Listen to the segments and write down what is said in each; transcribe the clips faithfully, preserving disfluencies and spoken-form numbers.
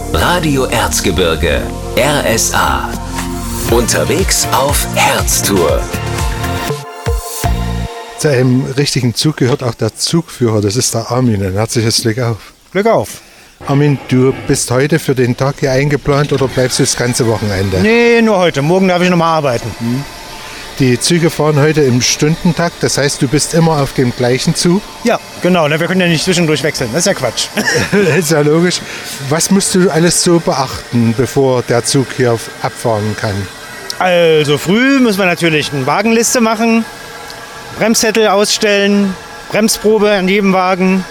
Radio Erzgebirge, R S A. Unterwegs auf Herztour. Zu einem richtigen Zug gehört auch der Zugführer, das ist der Armin. Ein herzliches Glück auf. Glück auf. Armin, du bist heute für den Tag hier eingeplant oder bleibst du das ganze Wochenende? Nee, nur heute. Morgen darf ich nochmal arbeiten. Hm. Die Züge fahren heute im Stundentakt, das heißt, du bist immer auf dem gleichen Zug? Ja, genau. Wir können ja nicht zwischendurch wechseln, das ist ja Quatsch. Das ist ja logisch. Was musst du alles so beachten, bevor der Zug hier abfahren kann? Also früh müssen wir natürlich eine Wagenliste machen, Bremszettel ausstellen, Bremsprobe an jedem Wagen.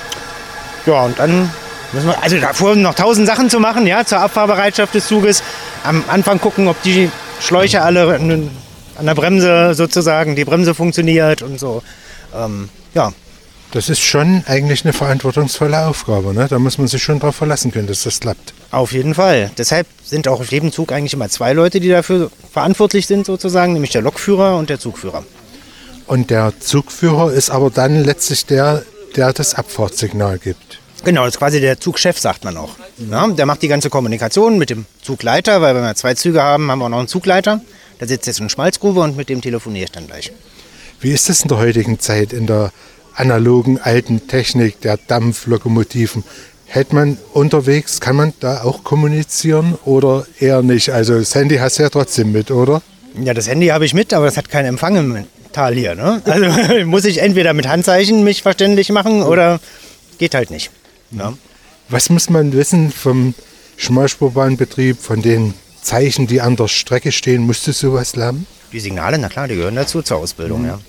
Ja, und dann müssen wir, also davor noch tausend Sachen zu machen, ja, zur Abfahrbereitschaft des Zuges. Am Anfang gucken, ob die Schläuche alle an der Bremse sozusagen, die Bremse funktioniert und so. Ähm, ja. Das ist schon eigentlich eine verantwortungsvolle Aufgabe, ne? Da muss man sich schon darauf verlassen können, dass das klappt. Auf jeden Fall. Deshalb sind auch auf jedem Zug eigentlich immer zwei Leute, die dafür verantwortlich sind sozusagen, nämlich der Lokführer und der Zugführer. Und der Zugführer ist aber dann letztlich der, der das Abfahrtssignal gibt. Genau, das ist quasi der Zugchef, sagt man auch. Ja, der macht die ganze Kommunikation mit dem Zugleiter, weil wenn wir zwei Züge haben, haben wir auch noch einen Zugleiter. Da sitzt jetzt eine Schmalzgrube und mit dem telefoniere ich dann gleich. Wie ist das in der heutigen Zeit, in der analogen alten Technik der Dampflokomotiven? Hält man unterwegs, kann man da auch kommunizieren oder eher nicht? Also das Handy hast du ja trotzdem mit, oder? Ja, das Handy habe ich mit, aber das hat keinen Empfang im Tal hier. Ne? Also muss ich entweder mit Handzeichen mich verständlich machen oder geht halt nicht. Ja. Was muss man wissen vom Schmalspurbahnbetrieb, von den Zeichen, die an der Strecke stehen? Musst du sowas lernen? Die Signale, na klar, die gehören dazu zur Ausbildung, mhm. ja.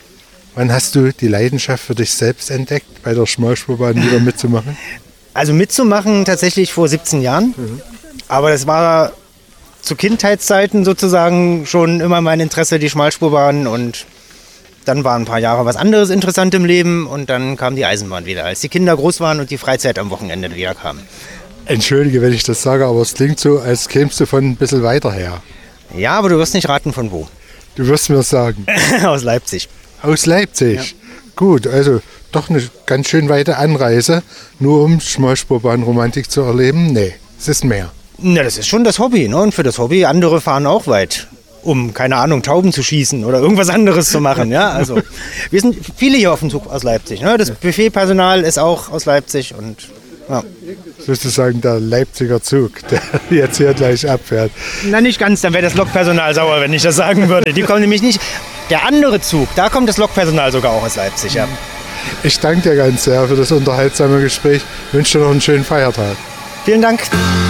Wann hast du die Leidenschaft für dich selbst entdeckt, bei der Schmalspurbahn wieder mitzumachen? Also mitzumachen tatsächlich vor siebzehn Jahren. Mhm. Aber das war zu Kindheitszeiten sozusagen schon immer mein Interesse, die Schmalspurbahn. Und dann waren ein paar Jahre was anderes interessant im Leben. Und dann kam die Eisenbahn wieder, als die Kinder groß waren und die Freizeit am Wochenende wieder kam. Entschuldige, wenn ich das sage, aber es klingt so, als kämst du von ein bisschen weiter her. Ja, aber du wirst nicht raten, von wo. Du wirst mir sagen. Aus Leipzig. Aus Leipzig? Ja. Gut, also doch eine ganz schön weite Anreise, nur um Schmalspurbahnromantik zu erleben? Nee, es ist mehr. Na, das ist schon das Hobby, ne? Und für das Hobby, andere fahren auch weit, um, keine Ahnung, Tauben zu schießen oder irgendwas anderes zu machen. Ja? Also, wir sind viele hier auf dem Zug aus Leipzig. Ne? Das Buffetpersonal ist auch aus Leipzig und ja. Sozusagen der Leipziger Zug, der jetzt hier gleich abfährt. Na, nicht ganz, dann wäre das Lokpersonal sauer, wenn ich das sagen würde. Die kommen nämlich nicht. Der andere Zug, da kommt das Lokpersonal sogar auch aus Leipzig. Ja. Ich danke dir ganz sehr für das unterhaltsame Gespräch. Ich wünsche dir noch einen schönen Feiertag. Vielen Dank.